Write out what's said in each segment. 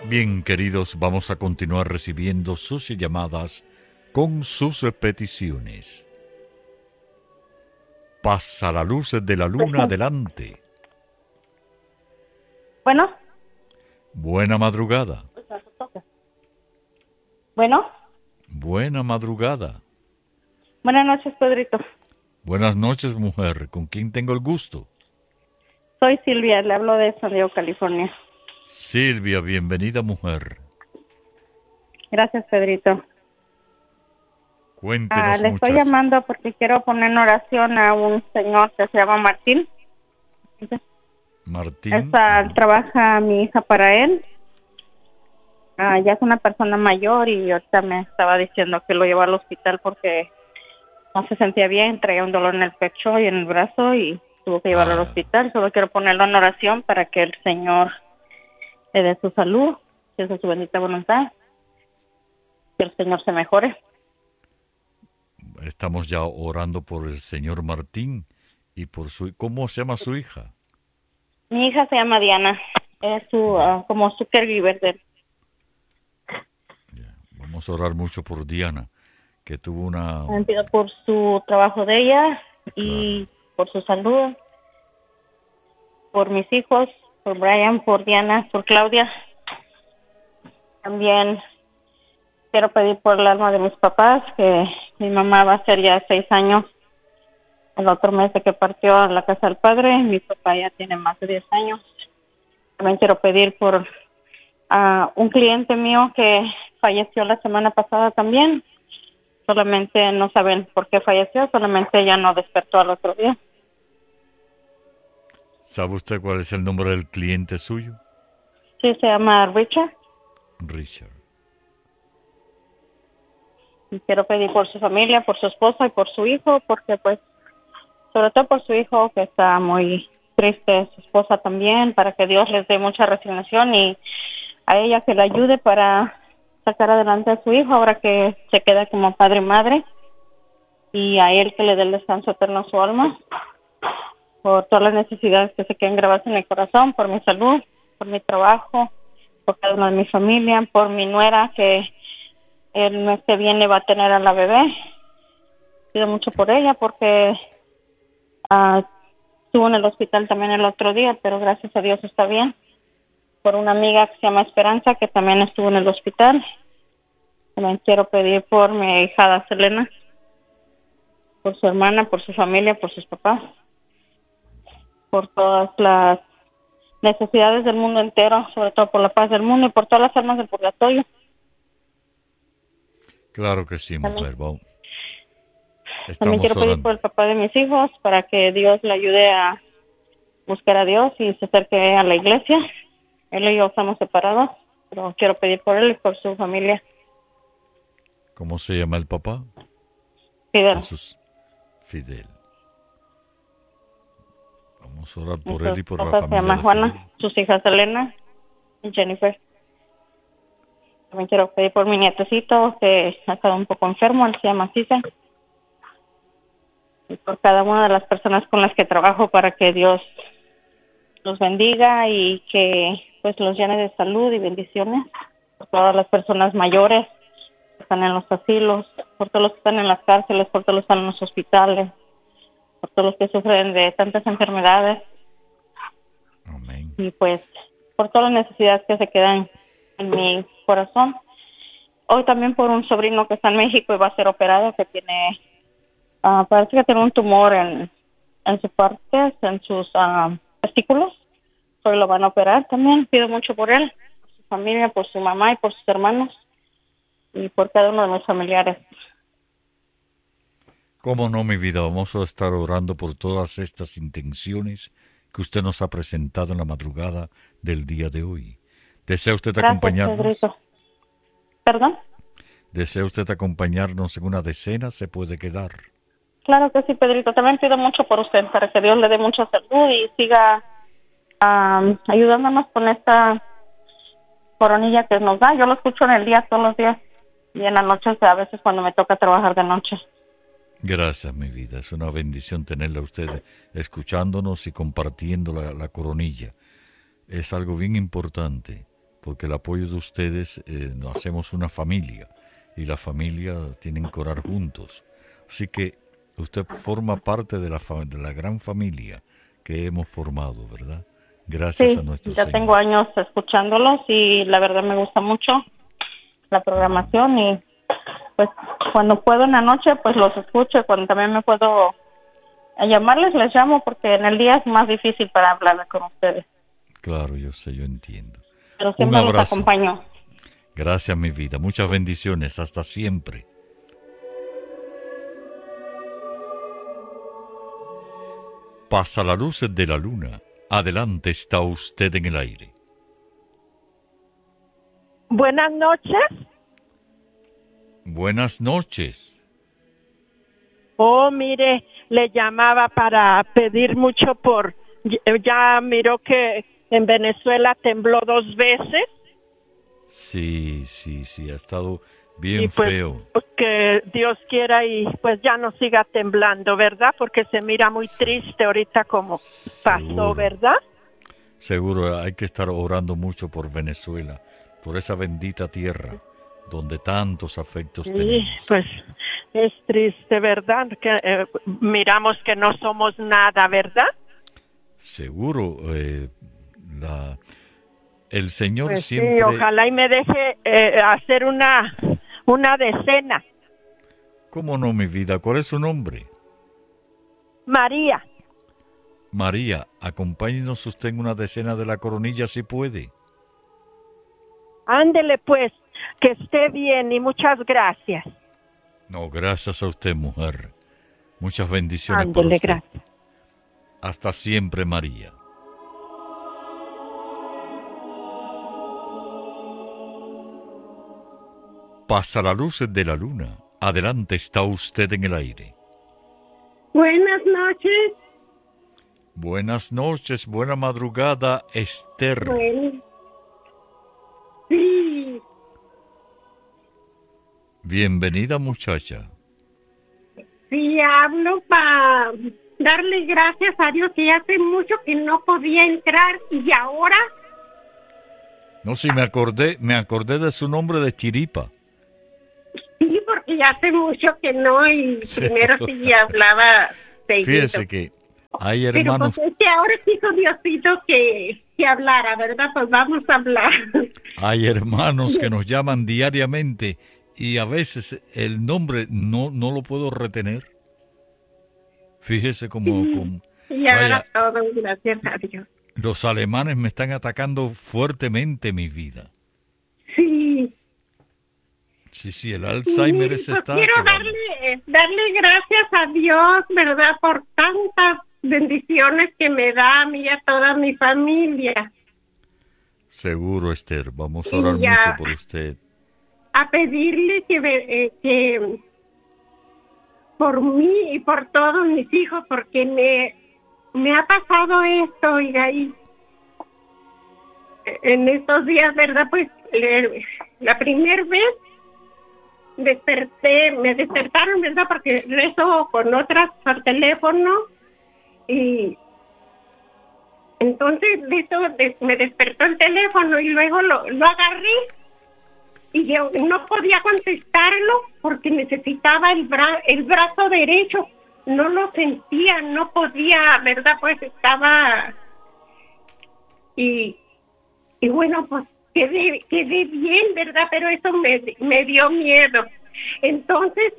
Bien, queridos, vamos a continuar recibiendo sus llamadas con sus peticiones. Pasa la luz de la Pues luna sí. adelante. Bueno, Buena madrugada. bueno, Buena madrugada. buenas noches, Pedrito. Buenas noches, mujer. ¿Con quién tengo el gusto? Soy Silvia, le hablo de San Diego, California. Silvia, bienvenida, mujer. Gracias, Pedrito. Cuéntenos, Le estoy muchacha. llamando porque quiero poner en oración a un señor que se llama Martín. Martín. Ajá. Trabaja mi hija para él. Ya es una persona mayor y ahorita me estaba diciendo que lo llevó al hospital porque no se sentía bien, traía un dolor en el pecho y en el brazo y tuvo que llevarlo al Ah, hospital. Solo quiero ponerlo en oración para que el Señor le dé su salud, que esa es su bendita voluntad, que el Señor se mejore. estamos ya orando por el señor Martín y por su... ¿Cómo se llama su hija? Mi hija se llama Diana, es como su caregiver de él. Ya. Vamos a orar mucho por Diana, que tuvo una... Pido por su trabajo de ella Claro. y por su salud, por mis hijos, por Brian, por Diana, por Claudia. También quiero pedir por el alma de mis papás, que mi mamá va a ser ya 6 años el otro mes de que partió a la casa del padre. Mi papá ya tiene más de 10 años. También quiero pedir por un cliente mío que falleció la semana pasada también. Solamente no saben por qué falleció, solamente ya no despertó al otro día. ¿Sabe usted cuál es el nombre del cliente suyo? Sí, se llama Richard. Richard. Y quiero pedir por su familia, por su esposa y por su hijo, porque pues, sobre todo por su hijo que está muy triste, su esposa también, para que Dios les dé mucha resignación y a ella que le ayude para sacar adelante a su hijo ahora que se queda como padre y madre, y a él que le dé el descanso eterno a su alma, por todas las necesidades que se queden grabadas en el corazón, por mi salud, por mi trabajo, por cada una de mi familia, por mi nuera que el mes que viene va a tener a la bebé. Pido mucho por ella porque estuvo en el hospital también el otro día, pero gracias a Dios está bien. Por una amiga que se llama Esperanza, que también estuvo en el hospital. También quiero pedir por mi hijada Selena, por su hermana, por su familia, por sus papás, por todas las necesidades del mundo entero, sobre todo por la paz del mundo y por todas las almas del purgatorio. Claro que sí, También, mujer. Vamos. también Estamos quiero pedir por orando. el papá de mis hijos para que Dios le ayude a buscar a Dios y se acerque a la iglesia. Él y yo estamos separados, pero quiero pedir por él y por su familia. ¿Cómo se llama el papá? De Fidel. sus... Fidel. Vamos a orar Y por su él y por la esposa se familia llama de Fidel. Juana, sus hijas Elena y Jennifer. También quiero pedir por mi nietecito que ha estado un poco enfermo, él se llama Cisa. Y por cada una de las personas con las que trabajo para que Dios los bendiga y que pues los llene de salud y bendiciones. Por todas las personas mayores que están en los asilos, por todos los que están en las cárceles, por todos los que están en los hospitales, por todos los que sufren de tantas enfermedades Amén. y pues por todas las necesidades que se quedan en mi corazón. Hoy también por un sobrino que está en México y va a ser operado, que tiene, parece que tiene un tumor en sus partes, en sus testículos. Hoy lo van a operar también. Pido mucho por él, por su familia, por su mamá y por sus hermanos y por cada uno de mis familiares. ¿Cómo no, mi vida? Vamos a estar orando por todas estas intenciones que usted nos ha presentado en la madrugada del día de hoy. ¿Desea usted Gracias, acompañarnos? Pedrito. ¿Perdón? ¿Desea usted acompañarnos en una decena? Se puede quedar. Claro que sí, Pedrito. También pido mucho por usted para que Dios le dé mucha salud y siga ayudándonos con esta coronilla que nos da. Yo lo escucho en el día, todos los días, y en la noche, o sea, a veces cuando me toca trabajar de noche. Gracias, mi vida. Es una bendición tenerla a usted escuchándonos y compartiendo la coronilla. Es algo bien importante porque el apoyo de ustedes nos hacemos una familia y la familia tienen que orar juntos. Así que usted forma parte de la gran familia que hemos formado, ¿verdad? Gracias a nuestro ya Señor. tengo años escuchándolos y la verdad me gusta mucho la programación y pues cuando puedo en la noche pues los escucho, cuando también me puedo llamarles, les llamo porque en el día es más difícil para hablar con ustedes. Claro, yo sé, yo entiendo. Pero Un siempre los abrazo. acompaño. Gracias, mi vida. Muchas bendiciones. Hasta siempre. Pasa la luz de la luna. Adelante, está usted en el aire. Buenas noches. Buenas noches. Oh, mire, le llamaba para pedir mucho ya miró que en Venezuela tembló 2 veces. Sí, ha estado bien y pues, feo. Que Dios quiera y pues ya no siga temblando, ¿verdad? Porque se mira muy triste ahorita como pasó, ¿verdad? Seguro, hay que estar orando mucho por Venezuela, por esa bendita tierra donde tantos afectos tenemos. Pues es triste, ¿verdad? Que miramos que no somos nada, ¿verdad? Seguro, el Señor pues siempre... Sí, ojalá y me deje hacer una decena. ¿Cómo no, mi vida? ¿Cuál es su nombre? María. María, acompáñenos usted en una decena de la coronilla si puede. Ándele pues, que esté bien y muchas gracias. No, gracias a usted, mujer. Muchas bendiciones Ándele, para usted. gracias. Hasta siempre, María. Pasa la luz de la luna. Adelante, está usted en el aire. Buenas noches. Buenas noches, buena madrugada, Esther. Bueno. Sí. Bienvenida, muchacha. Sí, hablo para darle gracias a Dios que hace mucho que no podía entrar y ahora... No, sí, me acordé de su nombre de chiripa. Sí, porque ya hace mucho que no y primero sí hablaba seguido. Fíjese que hay hermanos... Pero pues es que ahora quiso Diosito que hablara, ¿verdad? Pues vamos a hablar. Hay hermanos que nos llaman diariamente y a veces el nombre no lo puedo retener. Fíjese como Y ahora todo, gracias a Dios. Los alemanes me están atacando fuertemente mi vida. Sí. Sí, el Alzheimer pues está quiero acabando. darle gracias a Dios, ¿verdad? Por tantas bendiciones que me da a mí y a toda mi familia. Seguro, Esther. Vamos a orar Y mucho por usted. A pedirle que por mí y por todos mis hijos, porque me ha pasado esto, oiga, y en estos días, ¿verdad? Pues la primera vez me despertaron, ¿verdad? Porque rezo con otras por teléfono y entonces me despertó el teléfono y luego lo agarré y yo no podía contestarlo porque necesitaba el brazo derecho, no lo sentía, no podía, ¿verdad? Pues estaba y bueno, pues quedé bien, ¿verdad? Pero eso me dio miedo. Entonces,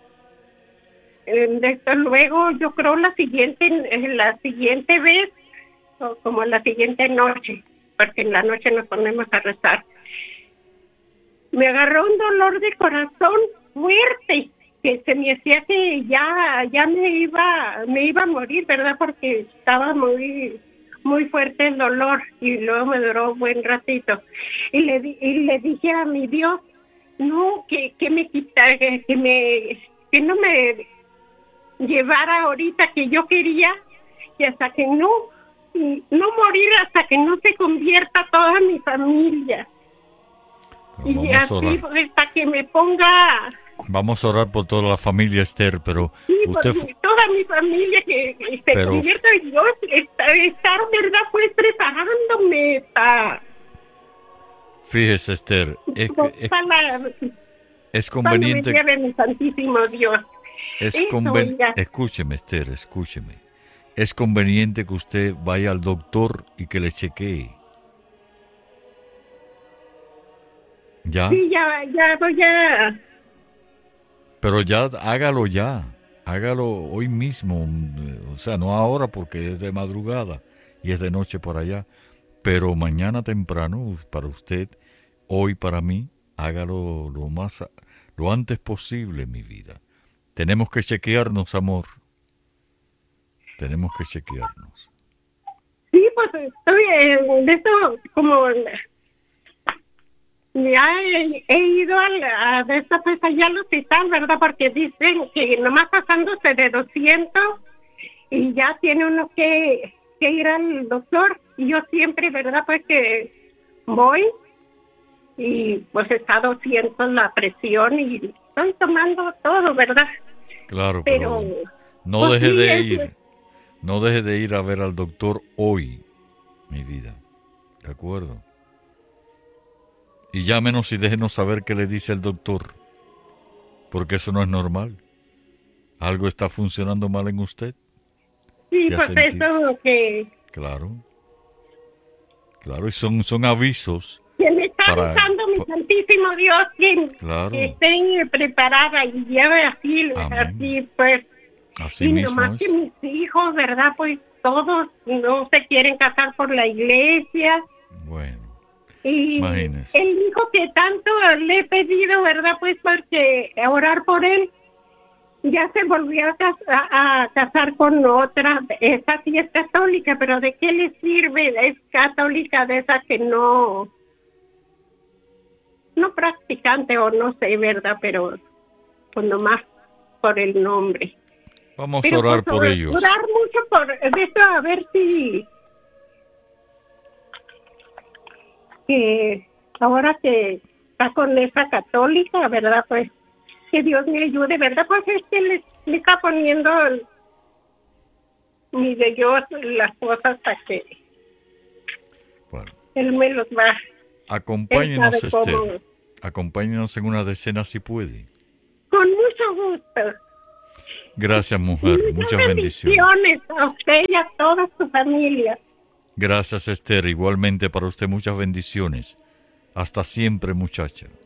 desde luego, yo creo la siguiente vez, o como la siguiente noche, porque en la noche nos ponemos a rezar, me agarró un dolor de corazón fuerte, que se me hacía que ya me iba a morir, ¿verdad? Porque estaba muy fuerte el dolor y luego me duró un buen ratito y le dije a mi Dios, no, que me quitara, que no me llevara ahorita que yo quería, y hasta que no morir, hasta que no se convierta toda mi familia. Bueno, Y así hasta que me ponga... Vamos a orar por toda la familia, Esther, pero Sí, usted... toda mi familia que se convierta en Dios, estar, ¿verdad? Pues preparándome para... Fíjese, Esther, Ojalá es cuando me conveniente, lleve mi santísimo Dios. Eso, oiga. escúcheme, Esther, escúcheme. Es conveniente que usted vaya al doctor y que le chequee. ¿Ya? Sí, ya voy a... Pero ya, hágalo ya. Hágalo hoy mismo. O sea, no ahora porque es de madrugada y es de noche por allá. Pero mañana temprano para usted, hoy para mí, hágalo lo antes posible, mi vida. Tenemos que chequearnos, amor. Tenemos que chequearnos. Sí, pues estoy en eso, como ya he ido de esta pues allá al hospital, ¿verdad? Porque dicen que nomás pasándose de 200 y ya tiene uno que ir al doctor. Y yo siempre, ¿verdad? Pues que voy y pues está a 200 la presión y estoy tomando todo, ¿verdad? Claro, pero no pues, deje sí, de ir. No deje de ir a ver al doctor hoy, mi vida. ¿De acuerdo? Y llámenos y déjenos saber qué le dice el doctor. Porque eso no es normal. Algo está funcionando mal en usted. Sí, ¿Se ha pues sentido? eso que... Claro. Claro, y son avisos. Que me está para- avisando mi santísimo Dios Claro. que esté preparada y lleve así, Amén. así pues. Así Y mismo nomás es. que mis hijos, ¿verdad? Pues todos no se quieren casar por la iglesia. Bueno, Y imagínese. el hijo que tanto le he pedido, ¿verdad? Pues porque orar por él, ya se volvió a casar con otra. Esa sí es católica, pero ¿de qué le sirve? Es católica de esa que no practicante o no sé, ¿verdad? Pero pues nomás por el nombre. Vamos Pero a orar pues, por ellos. Orar mucho por eso, a ver si que ahora que está con esa católica, ¿verdad? Pues que Dios me ayude, ¿verdad? Pues es que le está poniendo mi de Dios las cosas para que Bueno, Él me los va. acompáñenos, Él sabe cómo. Esther. Acompáñenos en una decena si puede. Con mucho gusto. Gracias, mujer. Muchas bendiciones. A usted y a toda su familia. Gracias, Esther. Igualmente para usted muchas bendiciones. Hasta siempre, muchacha.